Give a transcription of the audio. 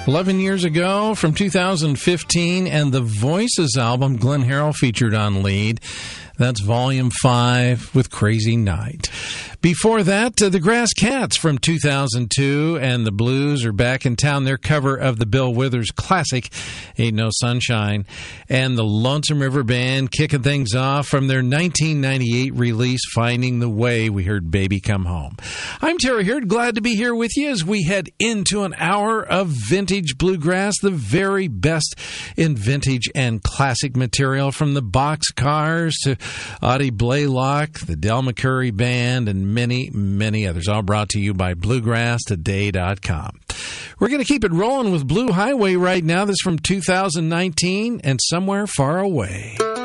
11 years ago from 2015, and the Voices album Glenn Harrell featured on lead. That's Volume 5 with Crazy Night. Before that, the Grass Cats from 2002 and the Blues are back in town. Their cover of the Bill Withers classic, Ain't No Sunshine. And the Lonesome River Band kicking things off from their 1998 release, Finding the Way. We heard Baby Come Home. I'm Terry Heard, glad to be here with you as we head into an hour of vintage bluegrass, the very best in vintage and classic material, from the Boxcars to Audie Blaylock, the Del McCoury Band, and many, many others, all brought to you by BluegrassToday.com. We're going to keep it rolling with Blue Highway right now. This is from 2019 and Somewhere Far Away.